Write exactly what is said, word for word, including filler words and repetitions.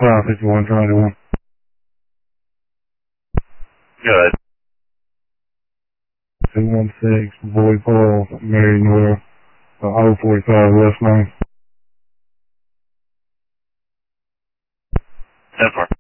Cloud fifty-one, Charlie one. Good. two one six, Boy Paul, Marionville, uh, oh forty-five West Main. ten four.